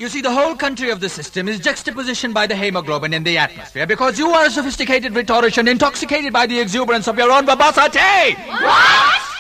You see, the whole country of the system is juxtapositioned by the hemoglobin in the atmosphere because you are a sophisticated rhetorician intoxicated by the exuberance of your own verbosity. What?